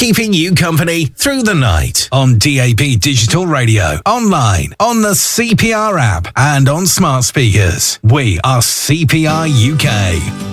keeping you company through the night on DAB Digital Radio, online, on the CPR app, and on smart speakers. We are CPR UK.